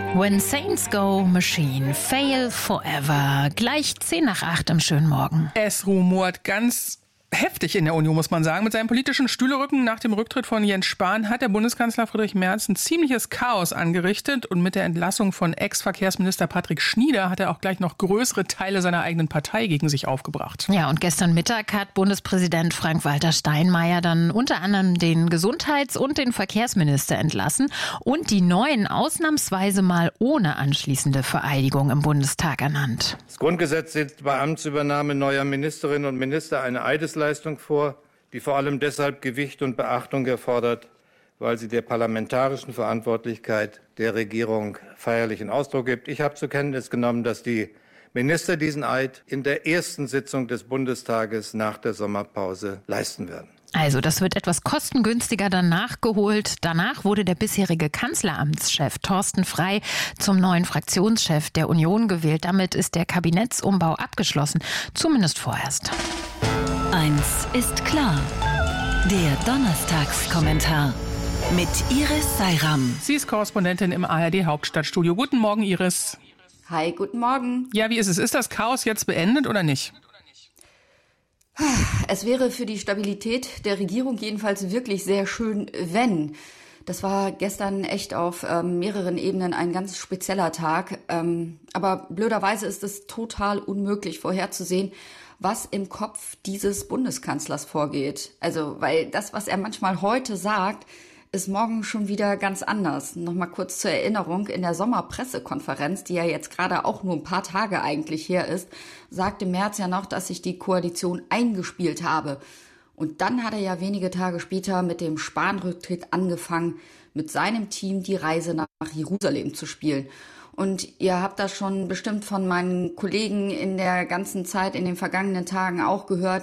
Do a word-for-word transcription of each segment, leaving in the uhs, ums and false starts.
When Saints Go, Machine Fail Forever. Gleich zehn nach acht im schönen Morgen. Es rumort ganz heftig in der Union, muss man sagen. Mit seinem politischen Stühlerücken nach dem Rücktritt von Jens Spahn hat der Bundeskanzler Friedrich Merz ein ziemliches Chaos angerichtet. Und mit der Entlassung von Ex-Verkehrsminister Patrick Schnieder hat er auch gleich noch größere Teile seiner eigenen Partei gegen sich aufgebracht. Ja, und gestern Mittag hat Bundespräsident Frank-Walter Steinmeier dann unter anderem den Gesundheits- und den Verkehrsminister entlassen und die neuen ausnahmsweise mal ohne anschließende Vereidigung im Bundestag ernannt. Das Grundgesetz sieht bei Amtsübernahme neuer Ministerinnen und Minister eine Eidesleistung vor, die vor allem deshalb Gewicht und Beachtung erfordert, weil sie der parlamentarischen Verantwortlichkeit der Regierung feierlichen Ausdruck gibt. Ich habe zur Kenntnis genommen, dass die Minister diesen Eid in der ersten Sitzung des Bundestages nach der Sommerpause leisten werden. Also, das wird etwas kostengünstiger dann nachgeholt. Danach wurde der bisherige Kanzleramtschef Thorsten Frey zum neuen Fraktionschef der Union gewählt. Damit ist der Kabinettsumbau abgeschlossen, zumindest vorerst. Eins ist klar. Der Donnerstagskommentar mit Iris Seiram. Sie ist Korrespondentin im A R D-Hauptstadtstudio. Guten Morgen, Iris. Hi, guten Morgen. Ja, wie ist es? Ist das Chaos jetzt beendet oder nicht? Es wäre für die Stabilität der Regierung jedenfalls wirklich sehr schön, wenn. Das war gestern echt auf ähm, mehreren Ebenen ein ganz spezieller Tag. Ähm, aber blöderweise ist es total unmöglich vorherzusehen, was im Kopf dieses Bundeskanzlers vorgeht. Also, weil das, was er manchmal heute sagt, ist morgen schon wieder ganz anders. Nochmal kurz zur Erinnerung, in der Sommerpressekonferenz, die ja jetzt gerade auch nur ein paar Tage eigentlich her ist, sagte Merz ja noch, dass sich die Koalition eingespielt habe. Und dann hat er ja wenige Tage später mit dem Spahn-Rücktritt angefangen, mit seinem Team die Reise nach Jerusalem zu spielen. Und ihr habt das schon bestimmt von meinen Kollegen in der ganzen Zeit, in den vergangenen Tagen auch gehört.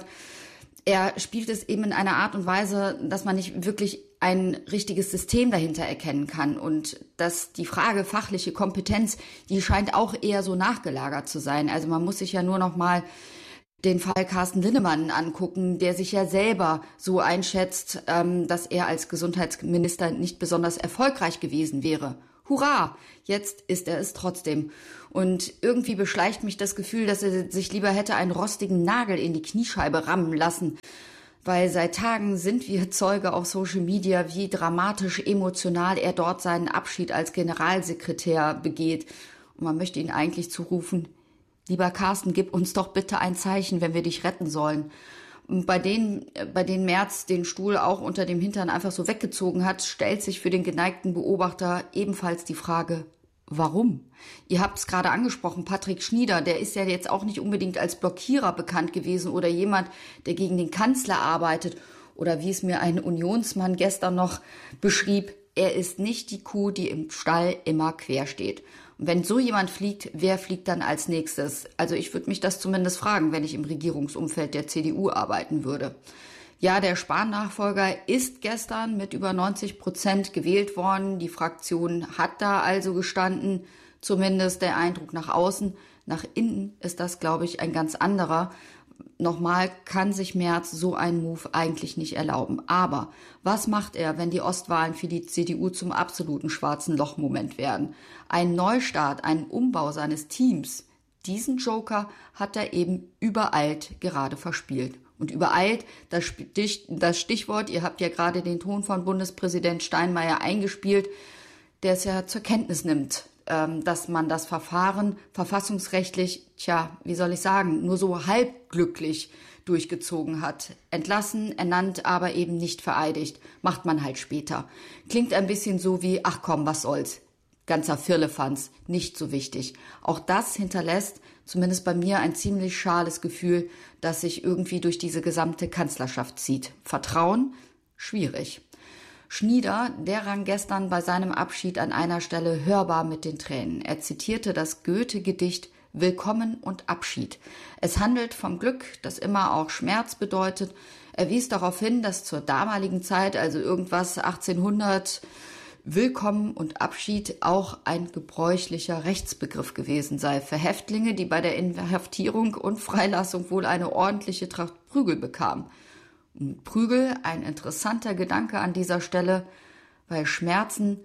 Er spielt es eben in einer Art und Weise, dass man nicht wirklich ein richtiges System dahinter erkennen kann. Und dass die Frage fachliche Kompetenz, die scheint auch eher so nachgelagert zu sein. Also man muss sich ja nur noch mal den Fall Carsten Linnemann angucken, der sich ja selber so einschätzt, dass er als Gesundheitsminister nicht besonders erfolgreich gewesen wäre. Hurra, jetzt ist er es trotzdem. Und irgendwie beschleicht mich das Gefühl, dass er sich lieber hätte einen rostigen Nagel in die Kniescheibe rammen lassen. Weil seit Tagen sind wir Zeuge auf Social Media, wie dramatisch emotional er dort seinen Abschied als Generalsekretär begeht. Und man möchte ihn eigentlich zurufen: Lieber Carsten, gib uns doch bitte ein Zeichen, wenn wir dich retten sollen. Und bei denen, bei denen Merz den Stuhl auch unter dem Hintern einfach so weggezogen hat, stellt sich für den geneigten Beobachter ebenfalls die Frage, warum? Ihr habt es gerade angesprochen, Patrick Schnieder, der ist ja jetzt auch nicht unbedingt als Blockierer bekannt gewesen oder jemand, der gegen den Kanzler arbeitet. Oder wie es mir ein Unionsmann gestern noch beschrieb, er ist nicht die Kuh, die im Stall immer quer steht. Und wenn so jemand fliegt, wer fliegt dann als nächstes? Also ich würde mich das zumindest fragen, wenn ich im Regierungsumfeld der C D U arbeiten würde. Ja, der Spahn-Nachfolger ist gestern mit über neunzig Prozent gewählt worden. Die Fraktion hat da also gestanden, zumindest der Eindruck nach außen. Nach innen ist das, glaube ich, ein ganz anderer. Nochmal, kann sich Merz so einen Move eigentlich nicht erlauben. Aber was macht er, wenn die Ostwahlen für die C D U zum absoluten schwarzen Loch-Moment werden? Ein Neustart, ein Umbau seines Teams, diesen Joker hat er eben übereilt gerade verspielt. Und übereilt, das, Stich, das Stichwort, ihr habt ja gerade den Ton von Bundespräsident Steinmeier eingespielt, der es ja zur Kenntnis nimmt, dass man das Verfahren verfassungsrechtlich, tja, wie soll ich sagen, nur so halbglücklich durchgezogen hat. Entlassen, ernannt, aber eben nicht vereidigt. Macht man halt später. Klingt ein bisschen so wie, ach komm, was soll's. Ganzer Firlefanz, nicht so wichtig. Auch das hinterlässt zumindest bei mir ein ziemlich schales Gefühl, das sich irgendwie durch diese gesamte Kanzlerschaft zieht. Vertrauen? Schwierig. Schnieder, der rang gestern bei seinem Abschied an einer Stelle hörbar mit den Tränen. Er zitierte das Goethe-Gedicht Willkommen und Abschied. Es handelt vom Glück, das immer auch Schmerz bedeutet. Er wies darauf hin, dass zur damaligen Zeit, also irgendwas achtzehnhundert, Willkommen und Abschied auch ein gebräuchlicher Rechtsbegriff gewesen sei für Häftlinge, die bei der Inhaftierung und Freilassung wohl eine ordentliche Tracht Prügel bekamen. Und Prügel, ein interessanter Gedanke an dieser Stelle, weil Schmerzen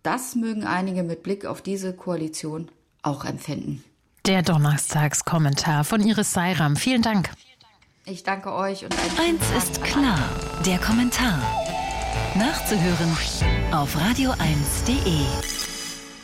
das mögen einige mit Blick auf diese Koalition auch empfinden. Der Donnerstagskommentar von Iris Seiram. Vielen Dank. Ich danke euch. Und Eins ist klar, der Kommentar. Nachzuhören auf radio eins punkt de.